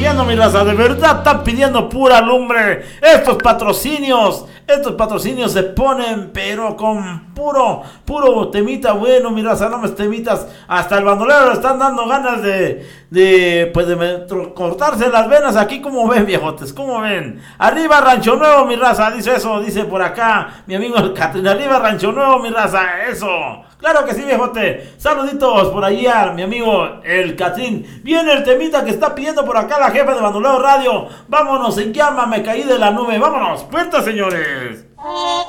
pidiendo, mi raza, de verdad están pidiendo pura lumbre. Estos patrocinios se ponen, pero con puro temita bueno, mi raza, no me temitas. Hasta el bandolero le están dando ganas de cortarse las venas aquí, como ven, viejotes, como ven. Arriba Rancho Nuevo, mi raza, dice por acá mi amigo el Catrín. Arriba Rancho Nuevo, mi raza, eso. Claro que sí, viejote. Saluditos por allí a mi amigo el Catrín. Viene el temita que está pidiendo por acá la jefa de Bandolero Radio. Vámonos en llama, me caí de la nube. Vámonos, puerta, señores.